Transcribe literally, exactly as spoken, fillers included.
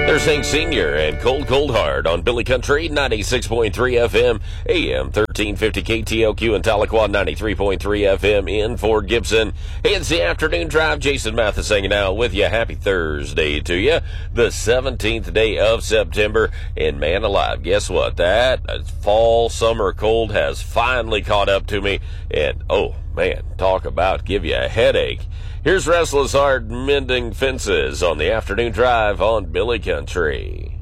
There's Hank Senior and Cold Cold Hard on Billy Country, ninety-six point three F M, A M thirteen fifty K T L Q in Tahlequah, ninety-three point three F M in Fort Gibson. Hey, it's the afternoon drive. Jason Mathis hanging out with you. Happy Thursday to you. The seventeenth day of September. And man alive, guess what? That fall, summer cold has finally caught up to me. And, oh, man, talk about give you a headache. Here's Restless Heart mending fences on the afternoon drive on Billy Country.